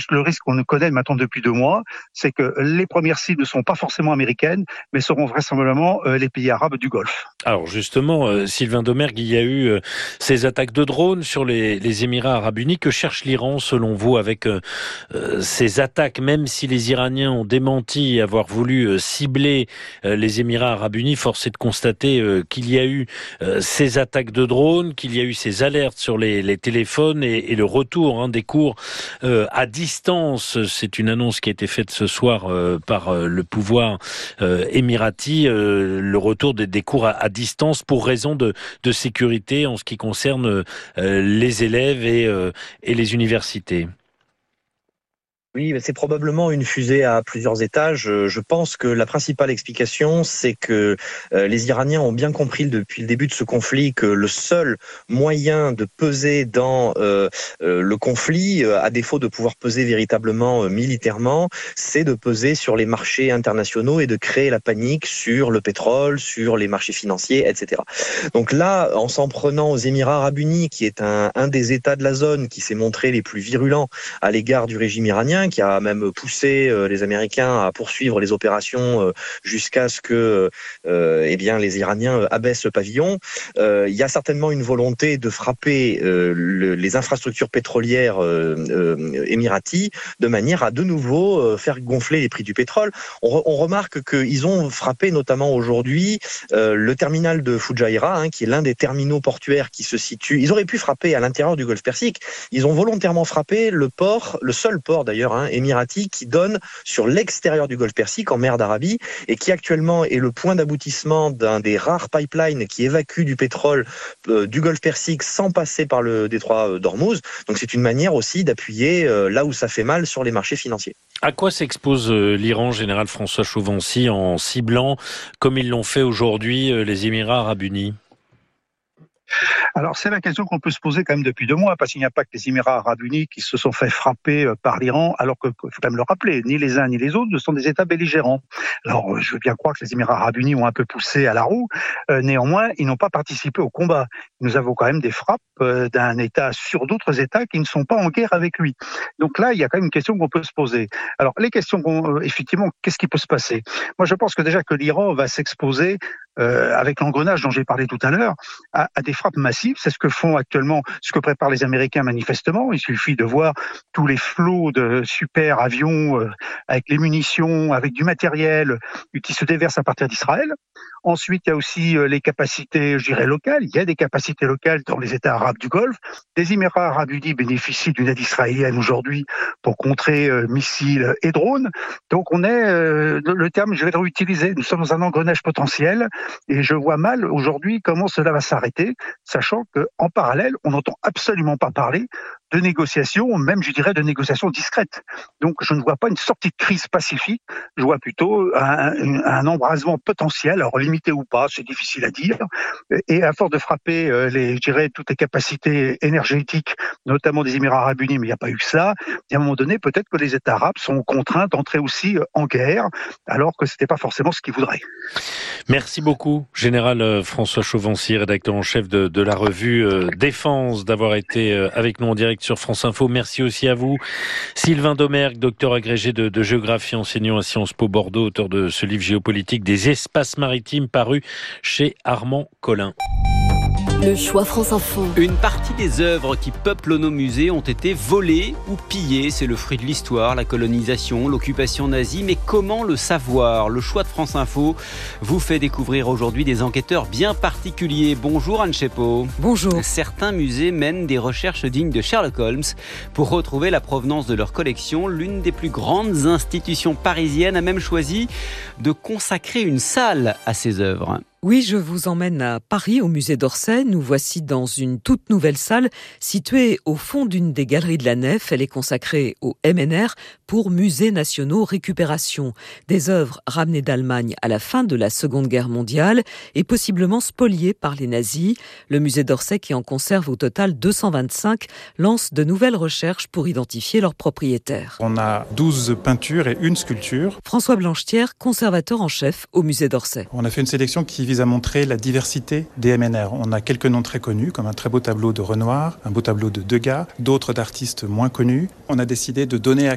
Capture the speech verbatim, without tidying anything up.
risque, le risque qu'on ne connaît maintenant depuis deux mois, c'est que les premières cibles ne sont pas forcément américaines, mais seront vraisemblablement euh, les pays arabes du Golfe. Alors justement, euh, Sylvain Domergue, il y a eu euh, ces attaques de drones sur les, les Émirats arabes unis. Que cherche l'Iran selon vous avec euh, euh, ces attaques, même si les Iraniens ont démenti avoir voulu euh, cibler euh, les Émirats arabes unis, force est de constater euh, qu'il y a eu euh, ces attaques de drones, qu'il y a eu ces alertes sur les, les téléphones et, et le retour hein, des cours euh, à distance. C'est une annonce qui a été faite ce soir euh, par euh, le pouvoir euh, émirati, euh, le retour des, des cours à, à distance pour raison de, de sécurité en ce qui concerne euh, les élèves et, euh, et les universités. Oui, c'est probablement une fusée à plusieurs étages. Je pense que la principale explication, c'est que les Iraniens ont bien compris depuis le début de ce conflit que le seul moyen de peser dans euh, le conflit, à défaut de pouvoir peser véritablement militairement, c'est de peser sur les marchés internationaux et de créer la panique sur le pétrole, sur les marchés financiers, et cetera. Donc là, en s'en prenant aux Émirats arabes unis, qui est un, un des États de la zone qui s'est montré les plus virulents à l'égard du régime iranien, qui a même poussé les Américains à poursuivre les opérations jusqu'à ce que euh, eh bien, les Iraniens abaissent le pavillon. Euh, il y a certainement une volonté de frapper euh, le, les infrastructures pétrolières euh, euh, émiraties de manière à de nouveau euh, faire gonfler les prix du pétrole. On, re, on remarque qu'ils ont frappé notamment aujourd'hui euh, le terminal de Fujairah, hein, qui est l'un des terminaux portuaires qui se situe. Ils auraient pu frapper à l'intérieur du Golfe Persique. Ils ont volontairement frappé le port, le seul port d'ailleurs, hein, émirati, qui donne sur l'extérieur du Golfe Persique, en mer d'Arabie, et qui actuellement est le point d'aboutissement d'un des rares pipelines qui évacue du pétrole euh, du Golfe Persique sans passer par le détroit d'Ormuz. Donc c'est une manière aussi d'appuyer euh, là où ça fait mal sur les marchés financiers. À quoi s'expose euh, l'Iran, général François Chauvency, en ciblant, comme ils l'ont fait aujourd'hui, euh, les Émirats arabes unis ? Alors, c'est la question qu'on peut se poser quand même depuis deux mois, parce qu'il n'y a pas que les Émirats arabes unis qui se sont fait frapper par l'Iran, alors que, il faut quand même le rappeler, ni les uns ni les autres ne sont des États belligérants. Alors, je veux bien croire que les Émirats arabes unis ont un peu poussé à la roue, euh, néanmoins, ils n'ont pas participé au combat. Nous avons quand même des frappes euh, d'un État sur d'autres États qui ne sont pas en guerre avec lui. Donc là, il y a quand même une question qu'on peut se poser. Alors, les questions, qu'on, euh, effectivement, qu'est-ce qui peut se passer ? Moi, je pense que déjà que l'Iran va s'exposer Euh, avec l'engrenage dont j'ai parlé tout à l'heure, à, à des frappes massives. C'est ce que font actuellement, ce que préparent les Américains manifestement. Il suffit de voir tous les flots de super avions euh, avec les munitions, avec du matériel euh, qui se déversent à partir d'Israël. Ensuite, il y a aussi euh, les capacités, je dirais, locales. Il y a des capacités locales dans les États arabes du Golfe. Les Émirats arabes unis bénéficient d'une aide israélienne aujourd'hui pour contrer euh, missiles et drones. Donc on est, euh, le terme, je vais le réutiliser, nous sommes dans un engrenage potentiel. Et je vois mal aujourd'hui comment cela va s'arrêter, sachant qu'en parallèle, on n'entend absolument pas parler de négociations, même je dirais de négociations discrètes. Donc je ne vois pas une sortie de crise pacifique, je vois plutôt un, un embrasement potentiel, alors limité ou pas, c'est difficile à dire. Et à force de frapper les, je dirais, toutes les capacités énergétiques, notamment des Émirats arabes unis, mais il n'y a pas eu que ça, et à un moment donné, peut-être que les États arabes sont contraints d'entrer aussi en guerre, alors que ce n'était pas forcément ce qu'ils voudraient. Merci beaucoup, Général François Chauvency, rédacteur en chef de, de la revue euh, Défense, d'avoir été euh, avec nous en direct sur France Info. Merci aussi à vous, Sylvain Domergue, docteur agrégé de, de géographie, enseignant à Sciences Po Bordeaux, auteur de ce livre Géopolitique des espaces maritimes, paru chez Armand Collin. Le choix France Info. Une partie des œuvres qui peuplent nos musées ont été volées ou pillées. C'est le fruit de l'histoire, la colonisation, l'occupation nazie. Mais comment le savoir ? Le choix de France Info vous fait découvrir aujourd'hui des enquêteurs bien particuliers. Bonjour Anne Chepot. Bonjour. Certains musées mènent des recherches dignes de Sherlock Holmes pour retrouver la provenance de leur collection. L'une des plus grandes institutions parisiennes a même choisi de consacrer une salle à ces œuvres. Oui, je vous emmène à Paris, au musée d'Orsay. Nous voici dans une toute nouvelle salle située au fond d'une des galeries de la nef. Elle est consacrée au M N R pour Musées Nationaux Récupération. Des œuvres ramenées d'Allemagne à la fin de la Seconde Guerre mondiale et possiblement spoliées par les nazis. Le musée d'Orsay, qui en conserve au total deux cent vingt-cinq, lance de nouvelles recherches pour identifier leurs propriétaires. On a douze peintures et une sculpture. François Blanchetière, conservateur en chef au musée d'Orsay. On a fait une sélection qui vise à montrer la diversité des M N R. On a quelques noms très connus, comme un très beau tableau de Renoir, un beau tableau de Degas, d'autres d'artistes moins connus. On a décidé de donner